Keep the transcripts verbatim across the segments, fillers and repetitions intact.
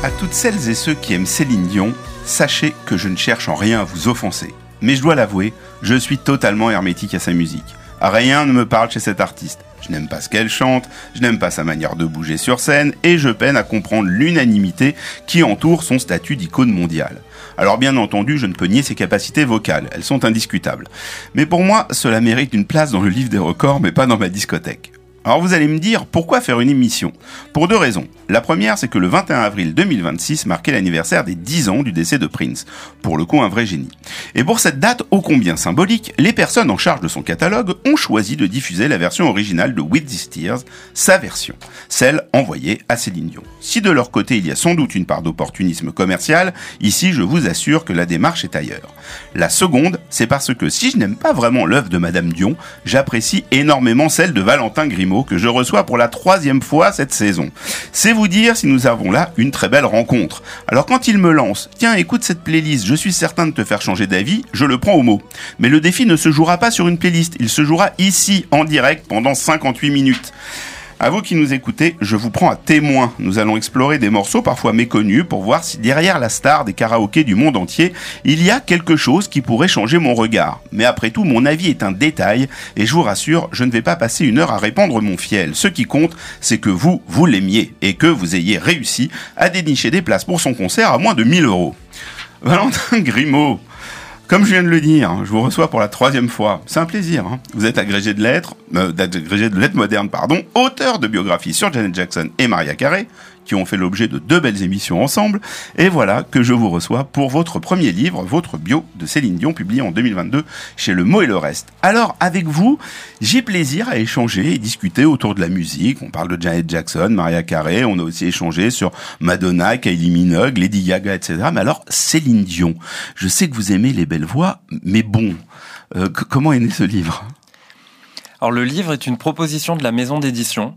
À toutes celles et ceux qui aiment Céline Dion, sachez que je ne cherche en rien à vous offenser. Mais je dois l'avouer, je suis totalement hermétique à sa musique. Rien ne me parle chez cet artiste. Je n'aime pas ce qu'elle chante, je n'aime pas sa manière de bouger sur scène, et je peine à comprendre l'unanimité qui entoure son statut d'icône mondiale. Alors bien entendu, je ne peux nier ses capacités vocales, elles sont indiscutables. Mais pour moi, cela mérite une place dans le livre des records, mais pas dans ma discothèque. Alors vous allez me dire, pourquoi faire une émission ? Pour deux raisons. La première, c'est que le vingt et un avril deux mille vingt-six marquait l'anniversaire des dix ans du décès de Prince. Pour le coup, un vrai génie. Et pour cette date ô combien symbolique, les personnes en charge de son catalogue ont choisi de diffuser la version originale de With These Tears, sa version, celle envoyée à Céline Dion. Si de leur côté il y a sans doute une part d'opportunisme commercial, ici je vous assure que la démarche est ailleurs. La seconde, c'est parce que si je n'aime pas vraiment l'œuvre de Madame Dion, j'apprécie énormément celle de Valentin Grimaud, que je reçois pour la troisième fois cette saison. C'est vous dire si nous avons là une très belle rencontre. Alors quand il me lance, tiens écoute cette playlist, je suis certain de te faire changer d'avis, je le prends au mot. Mais le défi ne se jouera pas sur une playlist, il se jouera ici, en direct, pendant cinquante-huit minutes. À vous qui nous écoutez, je vous prends à témoin. Nous allons explorer des morceaux parfois méconnus pour voir si derrière la star des karaokés du monde entier, il y a quelque chose qui pourrait changer mon regard. Mais après tout, mon avis est un détail et je vous rassure, je ne vais pas passer une heure à répandre mon fiel. Ce qui compte, c'est que vous, vous l'aimiez et que vous ayez réussi à dénicher des places pour son concert à moins de mille euros. Valentin Grimaud. Comme je viens de le dire, je vous reçois pour la troisième fois. C'est un plaisir. Hein. Vous êtes agrégé de lettres, euh, agrégé de lettres modernes, pardon, auteur de biographies sur Janet Jackson et Mariah Carey, qui ont fait l'objet de deux belles émissions ensemble. Et voilà que je vous reçois pour votre premier livre, votre bio de Céline Dion, publié en deux mille vingt-deux chez Le Mot et le Reste. Alors, avec vous, j'ai plaisir à échanger et discuter autour de la musique. On parle de Janet Jackson, Mariah Carey, on a aussi échangé sur Madonna, Kylie Minogue, Lady Gaga, et cetera. Mais alors, Céline Dion, je sais que vous aimez les belles voix, mais bon, euh, c- comment est né ce livre ? Alors, le livre est une proposition de la maison d'édition.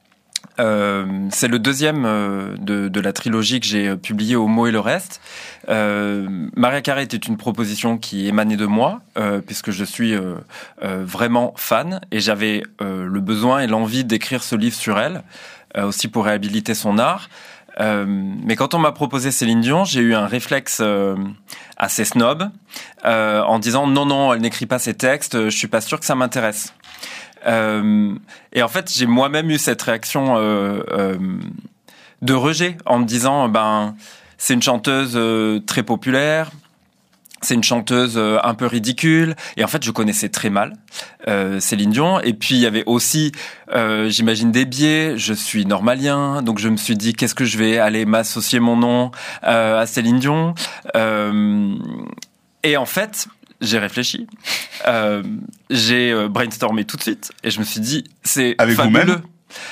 Euh, c'est le deuxième euh, de, de la trilogie que j'ai publié au Mot et le Reste. Euh, Mariah Carey était une proposition qui émanait de moi, euh, puisque je suis euh, euh, vraiment fan, et j'avais euh, le besoin et l'envie d'écrire ce livre sur elle, euh, aussi pour réhabiliter son art. Euh, mais quand on m'a proposé Céline Dion, j'ai eu un réflexe euh, assez snob, euh, en disant non, non, elle n'écrit pas ses textes, je suis pas sûr que ça m'intéresse. Euh, et en fait, j'ai moi-même eu cette réaction euh, euh, de rejet en me disant, ben, c'est une chanteuse euh, très populaire, c'est une chanteuse euh, un peu ridicule. Et en fait, je connaissais très mal euh, Céline Dion. Et puis, il y avait aussi, euh, j'imagine, des biais. Je suis normalien, donc je me suis dit, qu'est-ce que je vais aller m'associer mon nom euh, à Céline Dion euh, Et en fait, j'ai réfléchi, euh, j'ai euh, brainstormé tout de suite et je me suis dit, c'est Avec fabuleux. vous-même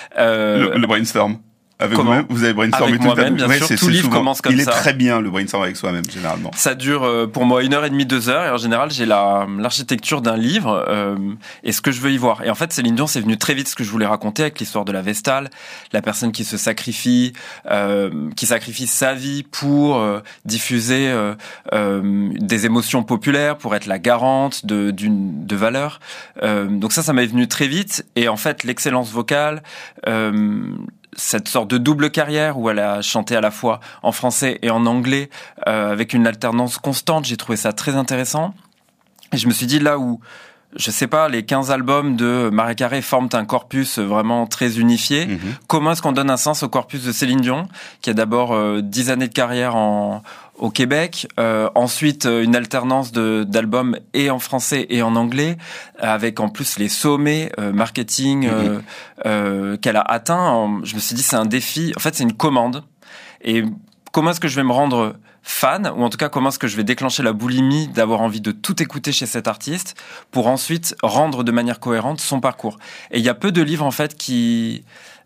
euh, le, le brainstorm. Avec Comment vous-même, vous avez brainstormé Avec tout moi-même, à bien ouais, sûr. c'est, Tout c'est livre souvent, commence comme il ça. est très bien, le brainstorm avec soi-même, généralement. Ça dure euh, pour moi une heure et demie, deux heures, et en général j'ai la l'architecture d'un livre euh, et ce que je veux y voir. Et en fait, Céline Dion, c'est venu très vite ce que je voulais raconter avec l'histoire de la Vestale, la personne qui se sacrifie, euh, qui sacrifie sa vie pour euh, diffuser euh, euh, des émotions populaires, pour être la garante de d'une de valeurs. Euh, donc ça, ça m'est venu très vite. Et en fait, l'excellence vocale. Euh, cette sorte de double carrière où elle a chanté à la fois en français et en anglais euh, avec une alternance constante, j'ai trouvé ça très intéressant. Et je me suis dit, là où, je sais pas, les quinze albums de Mariah Carey forment un corpus vraiment très unifié, mmh. Comment est-ce qu'on donne un sens au corpus de Céline Dion, qui a d'abord euh, dix années de carrière en au Québec, euh, ensuite une alternance de d'albums et en français et en anglais, avec en plus les sommets euh, marketing euh, euh, qu'elle a atteints. Je me suis dit, c'est un défi. En fait, c'est une commande. Et comment est-ce que je vais me rendre fan, ou en tout cas comment est-ce que je vais déclencher la boulimie d'avoir envie de tout écouter chez cet artiste pour ensuite rendre de manière cohérente son parcours. Et il y a peu de livres en fait qui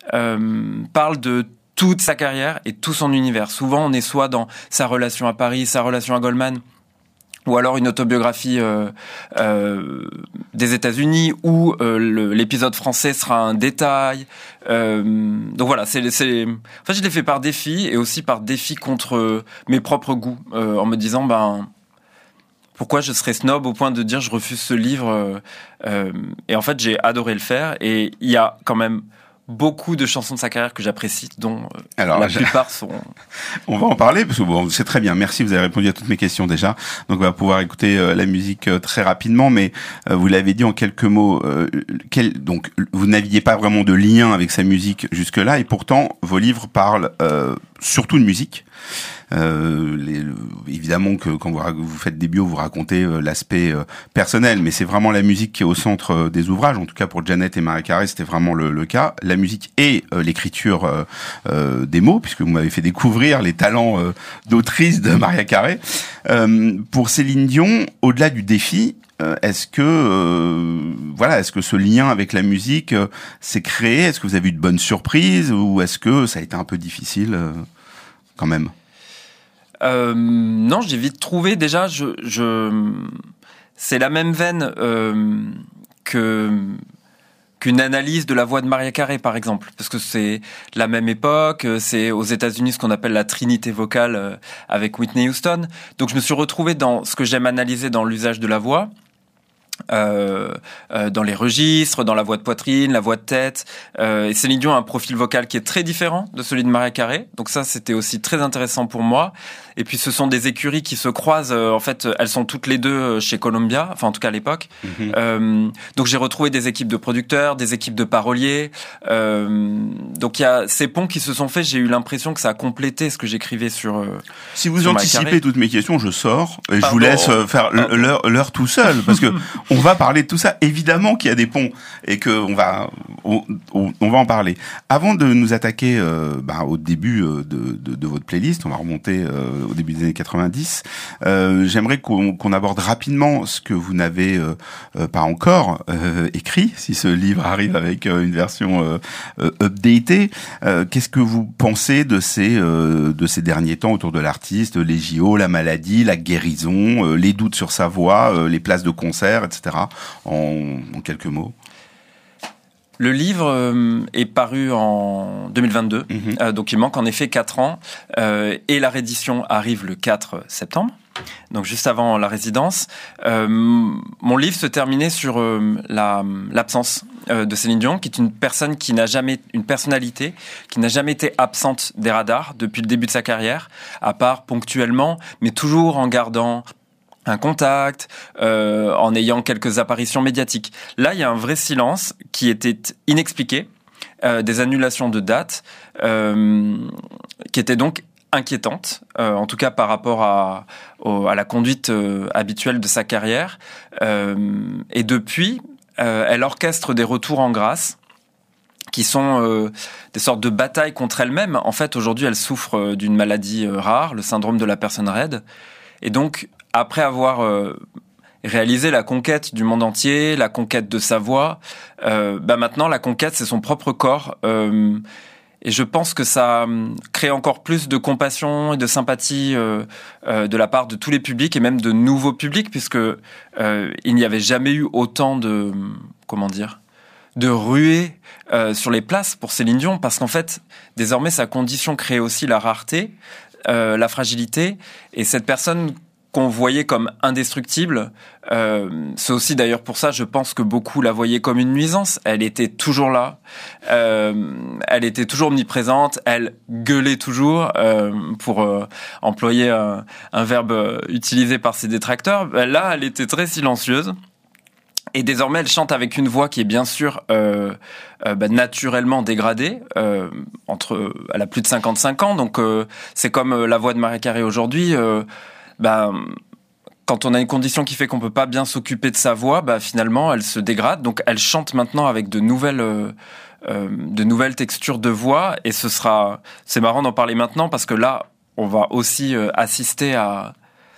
euh, parlent de toute sa carrière et tout son univers. Souvent, on est soit dans sa relation à Paris, sa relation à Goldman, ou alors une autobiographie euh, euh, des États-Unis, où euh, le, l'épisode français sera un détail. Euh, donc voilà, c'est, c'est. En fait, je l'ai fait par défi et aussi par défi contre mes propres goûts, euh, en me disant, ben, pourquoi je serais snob au point de dire je refuse ce livre. Euh, et en fait, j'ai adoré le faire. Et il y a quand même beaucoup de chansons de sa carrière que j'apprécie, dont euh, Alors, la je... plupart sont... On va en parler, parce que bon, c'est très bien. Merci, vous avez répondu à toutes mes questions déjà. Donc, on va pouvoir écouter euh, la musique euh, très rapidement, mais euh, vous l'avez dit en quelques mots. Euh, quel... Donc, vous n'aviez pas vraiment de lien avec sa musique jusque-là, et pourtant, vos livres parlent euh, surtout de musique. Euh, les, évidemment que quand vous, vous faites des bios, vous racontez euh, l'aspect euh, personnel, mais c'est vraiment la musique qui est au centre euh, des ouvrages. En tout cas, pour Janet et Mariah Carey, c'était vraiment le, le cas. La musique et euh, l'écriture euh, euh, des mots, puisque vous m'avez fait découvrir les talents euh, d'autrice de Mariah Carey. Euh, pour Céline Dion, au-delà du défi, euh, est-ce que euh, voilà, est-ce que ce lien avec la musique euh, s'est créé? Est-ce que vous avez eu de bonnes surprises, ou est-ce que ça a été un peu difficile euh, quand même? Euh, non, j'ai vite trouvé. Déjà, je, je, c'est la même veine euh, que qu'une analyse de la voix de Mariah Carey, par exemple, parce que c'est la même époque. C'est aux États-Unis ce qu'on appelle la trinité vocale euh, avec Whitney Houston. Donc, je me suis retrouvé dans ce que j'aime analyser dans l'usage de la voix. Euh, euh, dans les registres, dans la voix de poitrine, la voix de tête. Euh, et Céline Dion a un profil vocal qui est très différent de celui de Mariah Carey. Donc ça, c'était aussi très intéressant pour moi. Et puis, ce sont des écuries qui se croisent. Euh, en fait, elles sont toutes les deux chez Columbia, enfin en tout cas à l'époque. Mm-hmm. Euh, donc j'ai retrouvé des équipes de producteurs, des équipes de paroliers. Euh, donc il y a ces ponts qui se sont faits. J'ai eu l'impression que ça a complété ce que j'écrivais sur. Euh, si vous sur anticipez toutes mes questions, je sors et Pardon. je vous laisse faire l'heure, l'heure tout seul, parce que on va parler de tout ça. Évidemment qu'il y a des ponts et que on va on, on, on va en parler. Avant de nous attaquer euh, bah, au début de, de, de votre playlist, on va remonter euh, au début des années quatre-vingt-dix. Euh, j'aimerais qu'on, qu'on aborde rapidement ce que vous n'avez euh, euh, pas encore euh, écrit, si ce livre arrive avec euh, une version euh, euh, updatée. Euh, qu'est-ce que vous pensez de ces euh, de ces derniers temps autour de l'artiste, les J O, la maladie, la guérison, euh, les doutes sur sa voix, euh, les places de concert, et cetera. En, en quelques mots. Le livre euh, est paru en deux mille vingt-deux, mmh. euh, donc il manque en effet quatre ans, euh, et la réédition arrive le quatre septembre, donc juste avant la résidence. Euh, mon livre se terminait sur euh, la, l'absence euh, de Céline Dion, qui est une personne qui n'a jamais, une personnalité qui n'a jamais été absente des radars depuis le début de sa carrière, à part ponctuellement, mais toujours en gardant un contact, euh, en ayant quelques apparitions médiatiques. Là, il y a un vrai silence qui était inexpliqué, euh, des annulations de dates, euh, qui étaient donc inquiétantes, euh, en tout cas par rapport à, au, à la conduite euh, habituelle de sa carrière. Euh, et depuis, euh, elle orchestre des retours en grâce, qui sont euh, des sortes de batailles contre elle-même. En fait, aujourd'hui, elle souffre euh, d'une maladie euh, rare, le syndrome de la personne raide. Et donc, après avoir euh, réalisé la conquête du monde entier, la conquête de sa voix, euh, bah maintenant la conquête c'est son propre corps. Euh, et je pense que ça crée encore plus de compassion et de sympathie euh, euh, de la part de tous les publics et même de nouveaux publics, puisque euh, il n'y avait jamais eu autant de comment dire de ruée euh, sur les places pour Céline Dion, parce qu'en fait désormais sa condition crée aussi la rareté, euh, la fragilité, et cette personne qu'on voyait comme indestructible, euh, c'est aussi d'ailleurs pour ça, je pense que beaucoup la voyaient comme une nuisance. Elle était toujours là, euh, elle était toujours omniprésente, elle gueulait toujours, euh, pour euh, employer un, un verbe utilisé par ses détracteurs. Là, elle était très silencieuse. Et désormais, elle chante avec une voix qui est bien sûr euh, euh, bah, naturellement dégradée. Euh, entre, elle a plus de cinquante-cinq ans, donc euh, c'est comme euh, la voix de Mariah Carey aujourd'hui. Euh, bah, quand on a une condition qui fait qu'on peut pas bien s'occuper de sa voix, bah finalement, elle se dégrade. Donc, elle chante maintenant avec de nouvelles, euh, euh, de nouvelles textures de voix. Et ce sera, c'est marrant d'en parler maintenant parce que là, on va aussi euh, assister à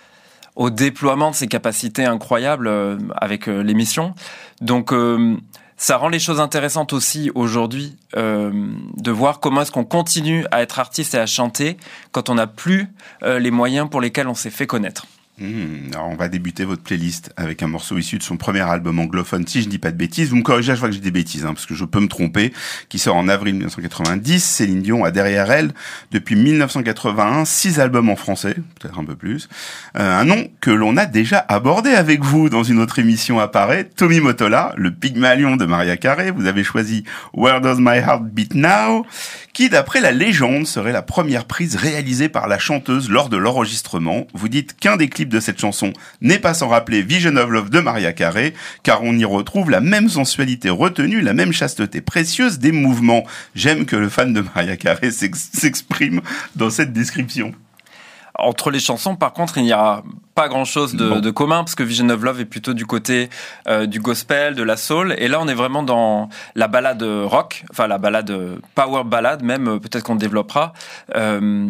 au déploiement de ses capacités incroyables euh, avec euh, l'émission. Donc, euh, ça rend les choses intéressantes aussi aujourd'hui euh, de voir comment est-ce qu'on continue à être artiste et à chanter quand on n'a plus euh, les moyens pour lesquels on s'est fait connaître. Mmh, alors on va débuter votre playlist avec un morceau issu de son premier album anglophone, si je dis pas de bêtises. Vous me corrigez à chaque fois que j'ai des bêtises, hein, parce que je peux me tromper, qui sort en avril dix-neuf cent quatre-vingt-dix. Céline Dion a derrière elle, depuis dix-neuf cent quatre-vingt-un, six albums en français, peut-être un peu plus. Euh, un nom que l'on a déjà abordé avec vous dans une autre émission apparaît, Tommy Mottola, le Pygmalion de Mariah Carey. Vous avez choisi Where Does My Heart Beat Now, qui d'après la légende serait la première prise réalisée par la chanteuse lors de l'enregistrement. Vous dites qu'un des clips de cette chanson n'est pas sans rappeler Vision of Love de Mariah Carey, car on y retrouve la même sensualité retenue, la même chasteté précieuse des mouvements. J'aime que le fan de Mariah Carey s'ex- s'exprime dans cette description. Entre les chansons, par contre, il n'y a pas grand-chose de, bon. de commun, parce que Vision of Love est plutôt du côté euh, du gospel, de la soul, et là on est vraiment dans la ballade rock, enfin la ballade power ballade même, peut-être qu'on développera. Euh,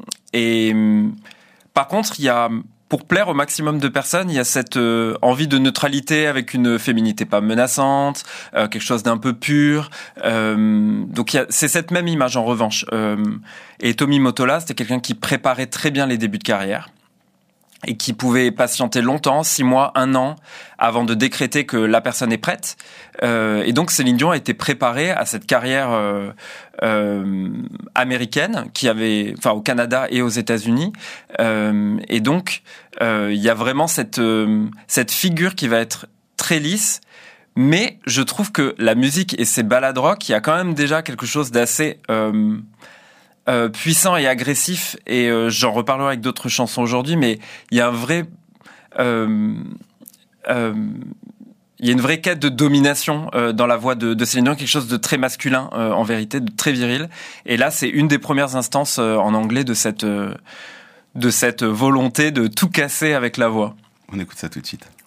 et par contre, il y a, pour plaire au maximum de personnes, il y a cette euh, envie de neutralité avec une féminité pas menaçante, euh, quelque chose d'un peu pur. Euh, donc il y a, c'est cette même image en revanche. Euh, et Tommy Mottola, c'était quelqu'un qui préparait très bien les débuts de carrière et qui pouvait patienter longtemps, six mois, un an, avant de décréter que la personne est prête. Euh, et donc Céline Dion a été préparée à cette carrière euh, euh, américaine, qui avait, enfin au Canada et aux États-Unis. Euh, et donc euh, il y a vraiment cette euh, cette figure qui va être très lisse. Mais je trouve que la musique et ces ballades rock, il y a quand même déjà quelque chose d'assez euh, Euh, puissant et agressif, et euh, j'en reparlerai avec d'autres chansons aujourd'hui, mais il y a un vrai euh, euh, il y a une vraie quête de domination euh, dans la voix de, de Céline Dion, quelque chose de très masculin euh, en vérité, de très viril, et là c'est une des premières instances euh, en anglais de cette euh, de cette volonté de tout casser avec la voix. On écoute ça tout de suite.